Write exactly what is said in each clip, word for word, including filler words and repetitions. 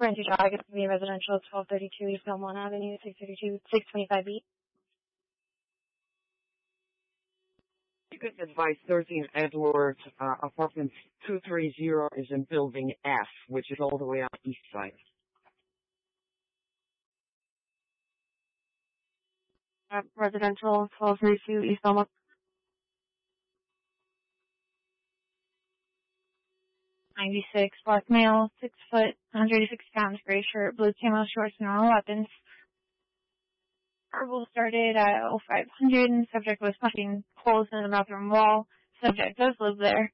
twenty-two Drive, it's going to be residential, twelve thirty-two East Belmont Avenue, six thirty-two, six twenty-five B. You could advise thirteen Edwards, uh, apartment two thirty is in building F, which is all the way up east side. Uh, residential, twelve thirty-two East Belmont. ninety-six, black male, six foot, one hundred eighty-six pounds, gray shirt, blue camo shorts, normal weapons. Verbal started at oh five hundred, and subject was punching holes in the bathroom wall. Subject does live there.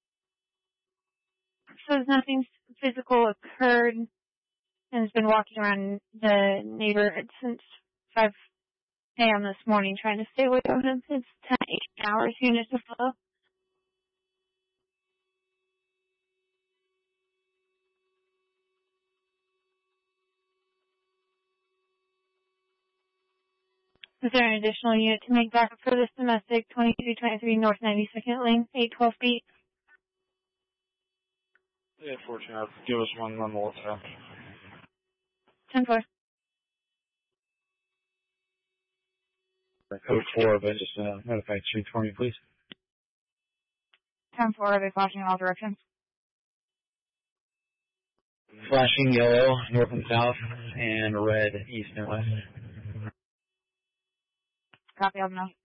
Says nothing physical occurred and has been walking around the neighborhood since five a.m. this morning trying to stay away from him. It's ten, eight hours unit to follow. Is there an additional unit to make backup for this domestic? twenty-two twenty-three North ninety-second Lane, eight twelve feet. Yeah, fortunate. Give us one on the WhatsApp. ten four. Code four of it, just uh, notify streets for me, please. ten four, are they flashing in all directions? Flashing yellow, north and south, and red, east and west. Copy, I'll know.